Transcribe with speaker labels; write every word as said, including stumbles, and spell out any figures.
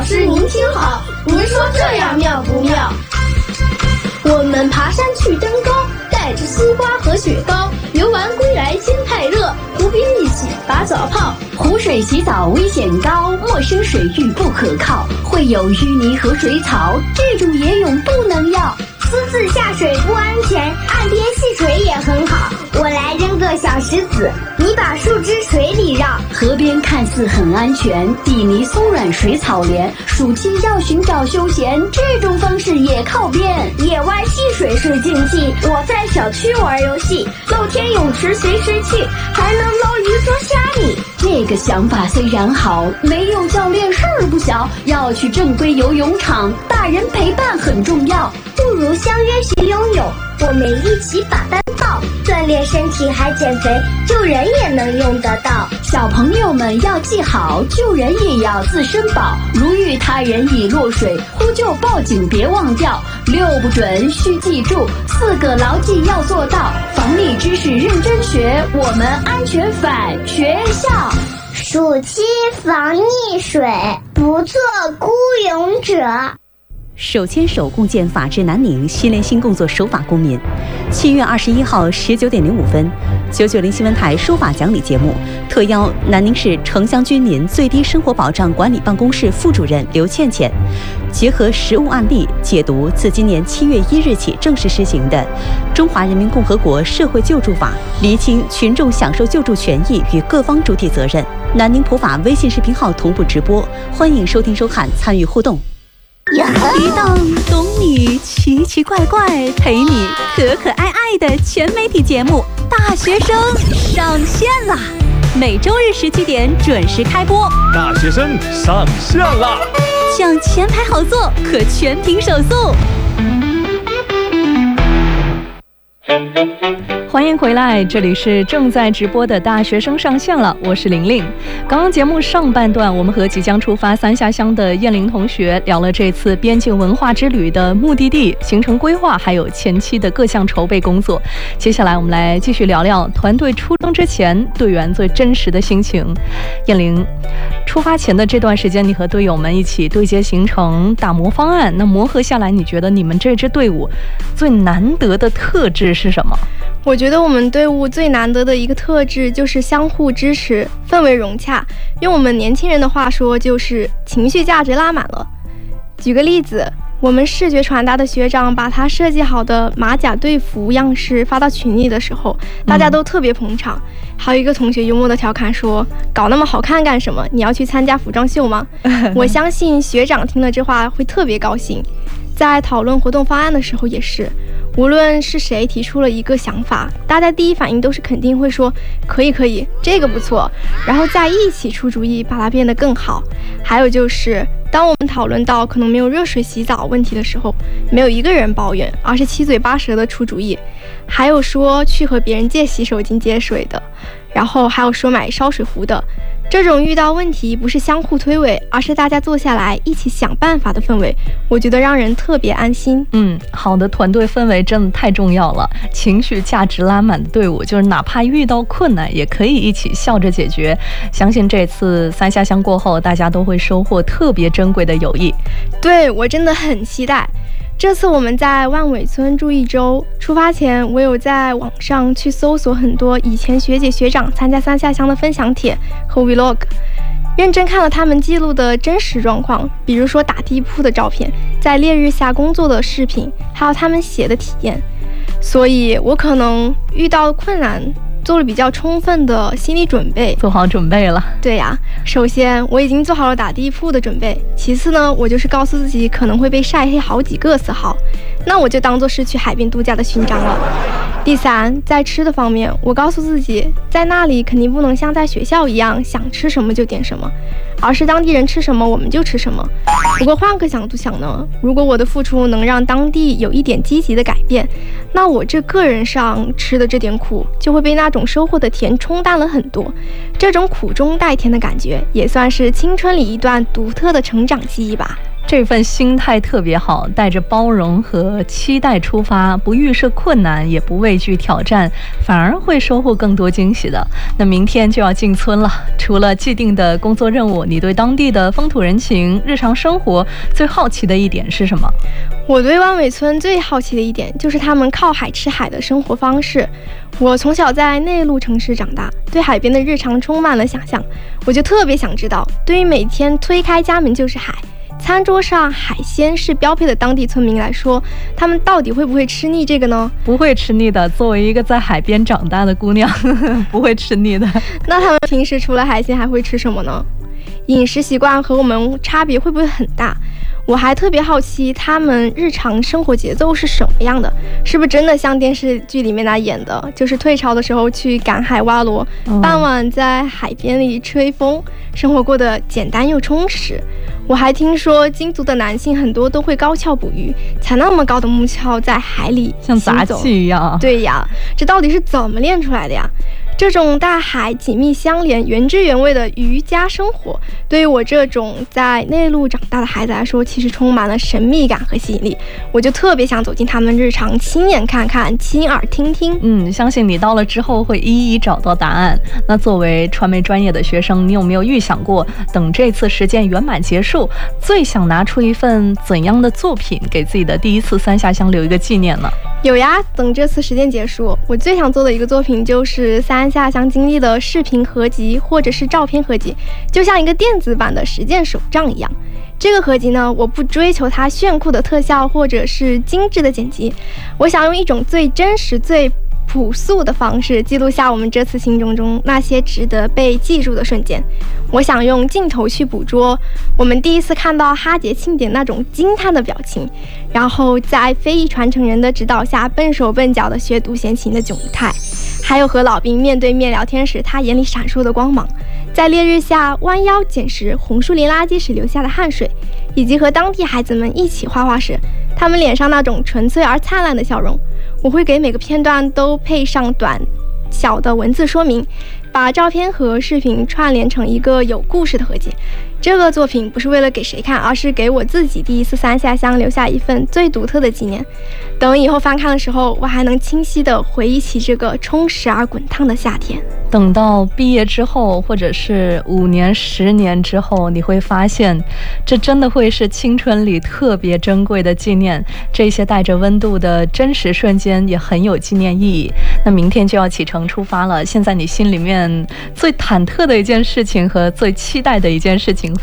Speaker 1: 师您听好，您说这样妙不妙？我们爬山去登高，带着西瓜和雪糕，游玩归来心太热，湖边一起打早炮。
Speaker 2: 湖水洗澡危险高，陌生水域不可靠，会有淤泥和水草，这种野泳不能要。
Speaker 3: 私自下水不安全，岸边戏水也很好。我来扔个小石子，你把树枝水里绕。
Speaker 2: 河边看似很安全，地泥松软水草连，暑期要寻找休闲，这种方式也靠边。
Speaker 3: 野外戏水是竞技，我在小区玩游戏，露天泳池随时去，还能捞鱼捉虾米。
Speaker 2: 这个想法虽然好，没有教练事儿不小，要去正规游泳场，大人陪伴很重要。
Speaker 3: 不如相约学游泳，我们一起把单抱，锻炼身体还减肥，救人也能用得到。
Speaker 2: 小朋友们要记好，救人也要自身保，如遇他人已落水，呼救报警别忘掉。六不准需记住，四个牢记要做到，防溺知识认真学，我们安全返学校。
Speaker 3: 暑期防溺水，不做孤勇者。
Speaker 4: 手牵手共建法治南宁，新联新工作守法公民。七月二十一号十九点零五分，九九零新闻台书法讲理节目特邀南宁市城乡居民最低生活保障管理办公室副主任刘倩倩，结合实务案例解读自今年七月一日起正式施行的《中华人民共和国社会救助法》，厘清群众享受救助权益与各方主体责任。南宁普法微信视频号同步直播，欢迎收听收看，参与互动。一档懂你奇奇怪怪，陪你可可爱爱的全媒体节目《大学生》上线啦！每周日十七点准时开播。
Speaker 5: 大学生上线啦！
Speaker 4: 抢前排好座，可全屏手速。
Speaker 6: 欢迎回来，这里是正在直播的大学生上线了，我是玲玲。刚刚节目上半段，我们和即将出发三下乡的燕玲同学聊了这次边境文化之旅的目的地、行程规划，还有前期的各项筹备工作。接下来我们来继续聊聊团队出征之前队员最真实的心情。燕玲，出发前的这段时间，你和队友们一起对接行程、打磨方案，那磨合下来，你觉得你们这支队伍最难得的特质是什么？
Speaker 7: 我觉得我们队伍最难得的一个特质就是相互支持，氛围融洽。用我们年轻人的话说，就是情绪价值拉满了。举个例子，我们视觉传达的学长把他设计好的马甲队服样式发到群里的时候，大家都特别捧场。嗯、还有一个同学幽默的调侃说：“搞那么好看干什么？你要去参加服装秀吗？”我相信学长听了这话会特别高兴。在讨论活动方案的时候也是，无论是谁提出了一个想法，大家第一反应都是肯定会说可以可以，这个不错，然后再一起出主意把它变得更好。还有就是当我们讨论到可能没有热水洗澡问题的时候，没有一个人抱怨，而是七嘴八舌的出主意。还有说去和别人借洗手巾接水的，然后还有说买烧水壶的。这种遇到问题不是相互推诿，而是大家坐下来一起想办法的氛围，我觉得让人特别安心。
Speaker 6: 嗯，好的团队氛围真的太重要了，情绪价值拉满的队伍，就是哪怕遇到困难也可以一起笑着解决。相信这次三下乡过后，大家都会收获特别珍贵的友谊。
Speaker 7: 对，我真的很期待。这次我们在万尾村住一周，出发前我有在网上去搜索很多以前学姐学长参加三下乡的分享帖和 vlog， 认真看了他们记录的真实状况，比如说打地铺的照片，在烈日下工作的视频，还有他们写的体验。所以我可能遇到困难做了比较充分的心理准备，
Speaker 6: 做好准备了。
Speaker 7: 对呀，首先我已经做好了打地铺的准备，其次呢，我就是告诉自己可能会被晒黑好几个色号，那我就当做是去海边度假的勋章了。第三，在吃的方面，我告诉自己在那里肯定不能像在学校一样想吃什么就点什么，而是当地人吃什么我们就吃什么。不过换个角度想呢，如果我的付出能让当地有一点积极的改变，那我这个人上吃的这点苦就会被那种收获的甜冲淡了很多。这种苦中带甜的感觉也算是青春里一段独特的成长记忆吧。
Speaker 6: 这份心态特别好，带着包容和期待出发，不预设困难，也不畏惧挑战，反而会收获更多惊喜的。那明天就要进村了，除了既定的工作任务，你对当地的风土人情、日常生活最好奇的一点是什么？
Speaker 7: 我对湾尾村最好奇的一点就是他们靠海吃海的生活方式。我从小在内陆城市长大，对海边的日常充满了想象，我就特别想知道，对于每天推开家门就是海，餐桌上海鲜是标配的当地村民来说，他们到底会不会吃腻这个呢？
Speaker 6: 不会吃腻的，作为一个在海边长大的姑娘，呵呵，不会吃腻的。
Speaker 7: 那他们平时除了海鲜还会吃什么呢？饮食习惯和我们差别会不会很大？我还特别好奇他们日常生活节奏是什么样的，是不是真的像电视剧里面那演的，就是退潮的时候去赶海挖螺，嗯、傍晚在海边里吹风，生活过得简单又充实。我还听说金族的男性很多都会高跷捕鱼，踩那么高的木橇在海里
Speaker 6: 像杂技一样。
Speaker 7: 对呀，这到底是怎么练出来的呀？这种大海紧密相连、原汁原味的渔家生活，对于我这种在内陆长大的孩子来说，其实充满了神秘感和吸引力。我就特别想走进他们日常，亲眼看看，亲耳听听。
Speaker 6: 嗯，相信你到了之后会一一找到答案。那作为传媒专业的学生，你有没有预想过，等这次实践圆满结束，最想拿出一份怎样的作品，给自己的第一次三下乡留一个纪念呢？
Speaker 7: 有呀，等这次实践结束，我最想做的一个作品就是三下乡经历的视频合集或者是照片合集，就像一个电子版的实践手账一样。这个合集呢，我不追求它炫酷的特效或者是精致的剪辑，我想用一种最真实、最朴素的方式记录下我们这次行程中那些值得被记住的瞬间。我想用镜头去捕捉我们第一次看到哈节庆典那种惊叹的表情，然后在非遗传承人的指导下笨手笨脚的学独弦琴的窘态，还有和老兵面对面聊天时他眼里闪烁的光芒，在烈日下弯腰捡拾红树林垃圾时流下的汗水，以及和当地孩子们一起画画时他们脸上那种纯粹而灿烂的笑容。我会给每个片段都配上短小的文字说明，把照片和视频串联成一个有故事的合集。这个作品不是为了给谁看，而是给我自己第一次三下乡留下一份最独特的纪念。等以后翻看的时候，我还能清晰地回忆起这个充实而滚烫的夏天。
Speaker 6: 等到毕业之后，或者是五年、十年之后，你会发现，这真的会是青春里特别珍贵的纪念。这些带着温度的真实瞬间也很有纪念意义。那明天就要启程出发了，现在你心里面最忐忑的一件事情和最期待的一件事情